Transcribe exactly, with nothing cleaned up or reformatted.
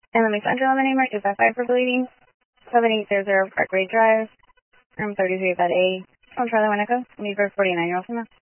And let me find your lemonade mark. Is that five for bleeding? seven eight zero zero Parkway Drive, room thirty-three, bed A. From Charlie Winneco, Lever forty-nine year old female.